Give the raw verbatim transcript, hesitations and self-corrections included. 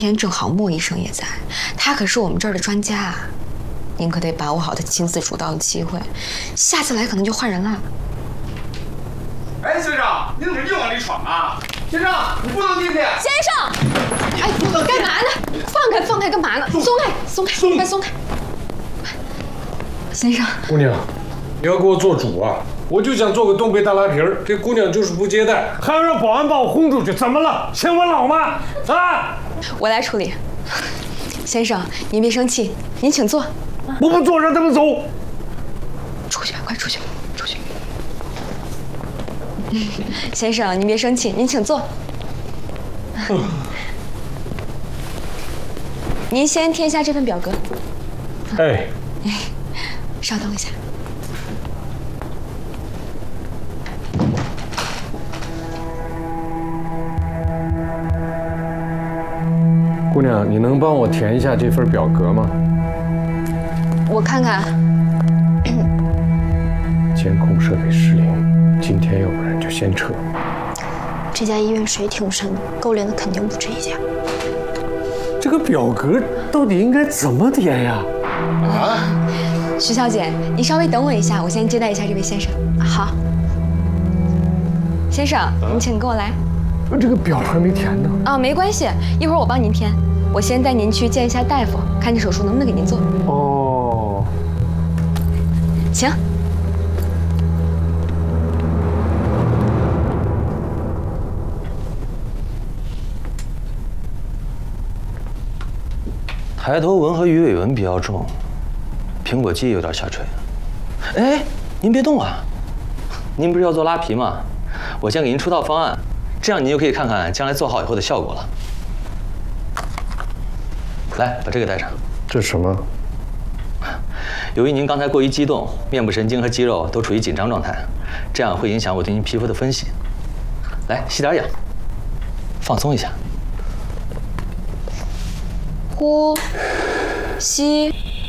天正好莫医生也在，他可是我们这儿的专家啊，您可得把握好他亲自主导的机会，下次来可能就换人了。 哎，先生，你怎么又往里闯啊？先生，你不能进去。 先生，哎，干嘛呢？放开，放开，干嘛呢？松开，松开，松开，松开。先生， 姑娘，你要给我做主啊！我就想做个东北大拉皮儿，这姑娘就是不接待，还要让保安把我轰出去，怎么了？嫌我老吗？啊！ 我来处理。先生，您别生气，您请坐。 我不坐，让他们走。 出去吧，快出去，出去。先生，您别生气，您请坐。您先填一下这份表格。 哎， 稍等一下。 姑娘，你能帮我填一下这份表格吗？ 我看看。 监控设备失灵，今天要不然就先撤。 这家医院水挺深的，勾连的肯定不止一家。 这个表格到底应该怎么填呀？ 啊，徐小姐，你稍微等我一下，我先接待一下这位先生。好，先生，您请跟我来。 这个表还没填呢。 啊，没关系，一会儿我帮您填。我先带您去见一下大夫，看这手术能不能给您做。 哦， 请。 抬头纹和鱼尾纹比较重，苹果肌有点下垂。哎，您别动啊，您不是要做拉皮吗？我先给您出套方案，这样您就可以看看将来做好以后的效果了。来，把这个带上。 这是什么？ 由于您刚才过于激动，面部神经和肌肉都处于紧张状态，这样会影响我对您皮肤的分析。来，吸点氧，放松一下。 呼，吸，